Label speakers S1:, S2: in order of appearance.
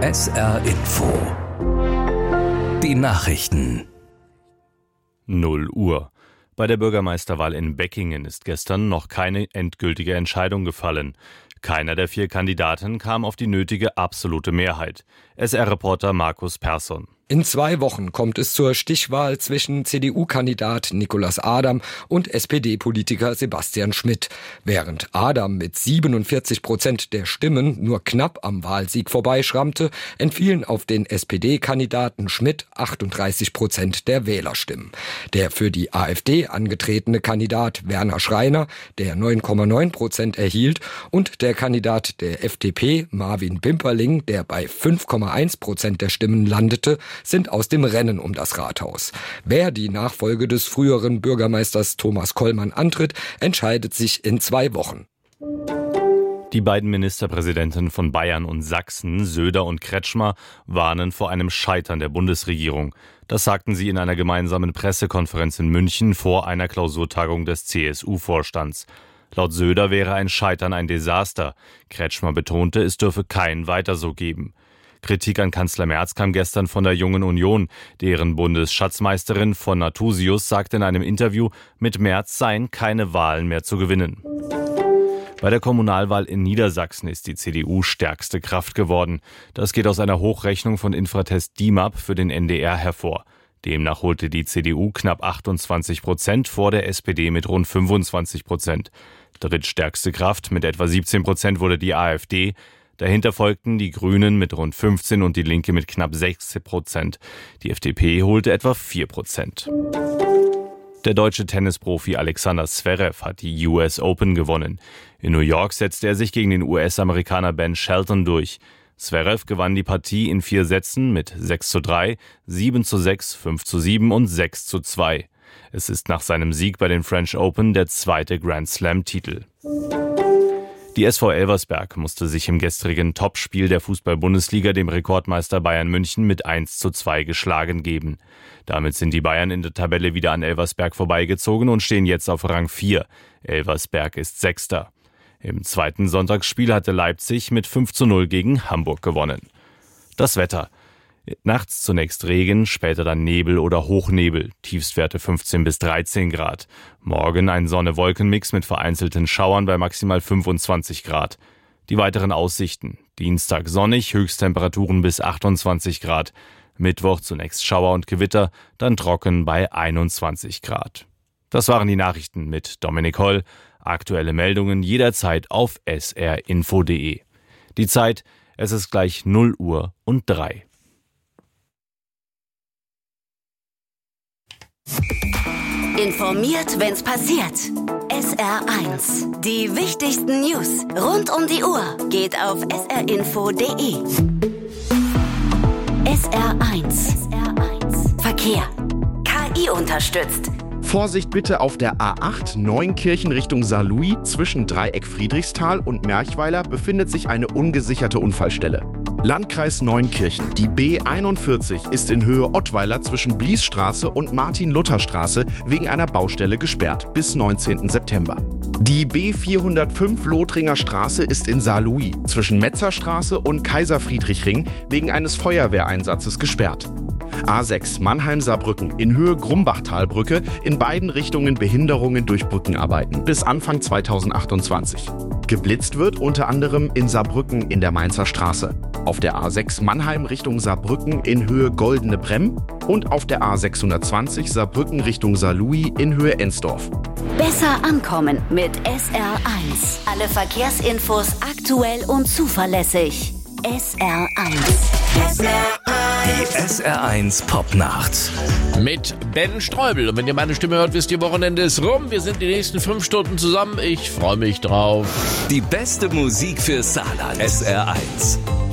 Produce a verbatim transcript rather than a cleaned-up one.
S1: S R Info. Die Nachrichten.
S2: null Uhr. Bei der Bürgermeisterwahl in Beckingen ist gestern noch keine endgültige Entscheidung gefallen. Keiner der vier Kandidaten kam auf die nötige absolute Mehrheit. S R-Reporter Markus Persson.
S3: In zwei Wochen kommt es zur Stichwahl zwischen C D U-Kandidat Nicolas Adam und S P D-Politiker Sebastian Schmidt. Während Adam mit siebenundvierzig Prozent der Stimmen nur knapp am Wahlsieg vorbeischrammte, entfielen auf den S P D-Kandidaten Schmidt achtunddreißig Prozent der Wählerstimmen. Der für die AfD angetretene Kandidat Werner Schreiner, der neun Komma neun Prozent erhielt, und der Kandidat der F D P Marvin Bimperling, der bei fünf Komma eins Prozent der Stimmen landete, sind aus dem Rennen um das Rathaus. Wer die Nachfolge des früheren Bürgermeisters Thomas Kollmann antritt, entscheidet sich in zwei Wochen.
S2: Die beiden Ministerpräsidenten von Bayern und Sachsen, Söder und Kretschmer, warnen vor einem Scheitern der Bundesregierung. Das sagten sie in einer gemeinsamen Pressekonferenz in München vor einer Klausurtagung des C S U-Vorstands. Laut Söder wäre ein Scheitern ein Desaster. Kretschmer betonte, es dürfe kein Weiter so geben. Kritik an Kanzler Merz kam gestern von der Jungen Union. Deren Bundesschatzmeisterin von Nathusius sagte in einem Interview, mit Merz seien keine Wahlen mehr zu gewinnen. Bei der Kommunalwahl in Niedersachsen ist die C D U stärkste Kraft geworden. Das geht aus einer Hochrechnung von Infratest D I M A P für den N D R hervor. Demnach holte die C D U knapp achtundzwanzig Prozent vor der S P D mit rund fünfundzwanzig Prozent. Drittstärkste Kraft mit etwa siebzehn Prozent wurde die AfD. Dahinter folgten die Grünen mit rund fünfzehn und die Linke mit knapp sechzehn Prozent. Die F D P holte etwa vier Prozent. Der deutsche Tennisprofi Alexander Zverev hat die U S Open gewonnen. In New York setzte er sich gegen den U S-Amerikaner Ben Shelton durch. Zverev gewann die Partie in vier Sätzen mit sechs zu drei, sieben zu sechs, fünf zu sieben und sechs zu zwei. Es ist nach seinem Sieg bei den French Open der zweite Grand Slam-Titel. Die S V Elversberg musste sich im gestrigen Topspiel der Fußball-Bundesliga dem Rekordmeister Bayern München mit eins zu zwei geschlagen geben. Damit sind die Bayern in der Tabelle wieder an Elversberg vorbeigezogen und stehen jetzt auf Rang vier. Elversberg ist Sechster. Im zweiten Sonntagsspiel hatte Leipzig mit fünf zu null gegen Hamburg gewonnen. Das Wetter. Nachts zunächst Regen, später dann Nebel oder Hochnebel, Tiefstwerte fünfzehn bis dreizehn Grad. Morgen ein Sonne-Wolken-Mix mit vereinzelten Schauern bei maximal fünfundzwanzig Grad. Die weiteren Aussichten. Dienstag sonnig, Höchsttemperaturen bis achtundzwanzig Grad. Mittwoch zunächst Schauer und Gewitter, dann trocken bei einundzwanzig Grad. Das waren die Nachrichten mit Dominik Holl. Aktuelle Meldungen jederzeit auf s r info punkt d e. Die Zeit, es ist gleich null Uhr und drei.
S4: Informiert, wenn's passiert. S R eins. Die wichtigsten News rund um die Uhr geht auf s r info punkt d e. S R eins. S R eins. Verkehr. K I unterstützt.
S5: Vorsicht bitte auf der A acht Neunkirchen Richtung Saarlouis. Zwischen Dreieck Friedrichsthal und Merchweiler befindet sich eine ungesicherte Unfallstelle. Landkreis Neunkirchen. Die B einundvierzig ist in Höhe Ottweiler zwischen Bliesstraße und Martin-Luther-Straße wegen einer Baustelle gesperrt bis neunzehnten September. Die B vierhundertfünf Lothringer Straße ist in Saarlouis zwischen Metzerstraße und Kaiser-Friedrich-Ring wegen eines Feuerwehreinsatzes gesperrt. A sechs Mannheim-Saarbrücken in Höhe Grumbachtalbrücke, in beiden Richtungen Behinderungen durch Brückenarbeiten bis Anfang zweitausendachtundzwanzig. Geblitzt wird unter anderem in Saarbrücken in der Mainzer Straße, auf der A sechs Mannheim Richtung Saarbrücken in Höhe Goldene Bremm und auf der A sechshundertzwanzig Saarbrücken Richtung Saarlouis in Höhe Ensdorf.
S4: Besser ankommen mit S R eins. Alle Verkehrsinfos aktuell und zuverlässig. S R eins. S R eins.
S1: Die S R eins Popnacht.
S6: Mit Ben Streubel. Und wenn ihr meine Stimme hört, wisst ihr, Wochenende ist rum. Wir sind die nächsten fünf Stunden zusammen. Ich freue mich drauf.
S1: Die beste Musik für Saarland. S R eins.